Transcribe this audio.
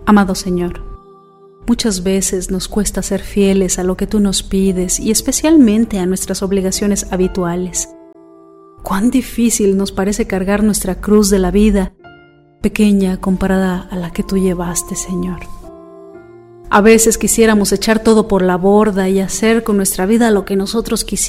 Amado Señor, muchas veces nos cuesta ser fieles a lo que tú nos pides y especialmente a nuestras obligaciones habituales. Cuán difícil nos parece cargar nuestra cruz de la vida, pequeña comparada a la que tú llevaste, Señor. A veces quisiéramos echar todo por la borda y hacer con nuestra vida lo que nosotros quisiéramos.